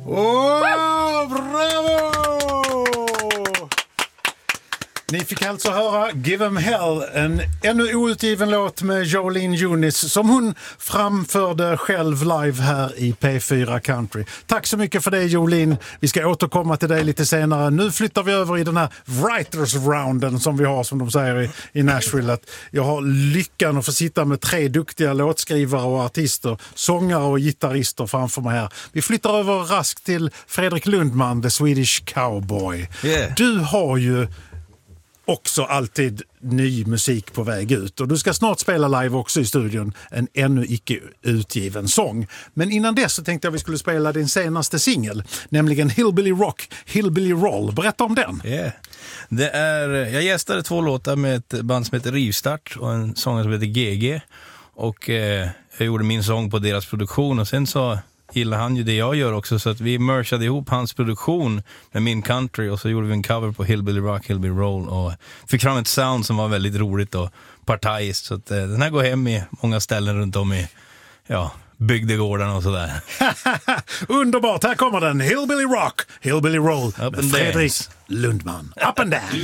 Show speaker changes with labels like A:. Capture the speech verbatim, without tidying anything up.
A: Åh, bravo! Ni fick alltså höra Give 'em Hell, en ännu outgiven låt med Jolene Junis som hon framförde själv live här i P fyra Country. Tack så mycket för det, Jolene. Vi ska återkomma till dig lite senare. Nu flyttar vi över i den här Writers Rounden som vi har, som de säger i, i Nashville. Att jag har lyckan att få sitta med tre duktiga låtskrivare och artister, sångare och gitarrister framför mig här. Vi flyttar över raskt till Fredrik Lundman, The Swedish Cowboy.
B: Yeah.
A: Du har ju också alltid ny musik på väg ut. Och du ska snart spela live också i studion, en ännu icke utgiven sång. Men innan dess så tänkte jag vi skulle spela din senaste singel, nämligen Hillbilly Rock, Hillbilly Roll. Berätta om den.
B: Yeah. Det är, jag gästade två låtar med ett band som heter Rivstart och en sångare som heter G G. Och eh, jag gjorde min sång på deras produktion och sen så gillar han ju det jag gör också, så att vi mergade ihop hans produktion med min country och så gjorde vi en cover på Hillbilly Rock, Hillbilly Roll och fick fram ett sound som var väldigt roligt och partajiskt, så att eh, den här går hem i många ställen runt om i ja, bygdegårdarna och sådär.
A: Underbart, här kommer den. Hillbilly Rock, Hillbilly Roll
B: Up
A: med
B: and
A: Fredrik
B: dance.
A: Lundman. Up and dance.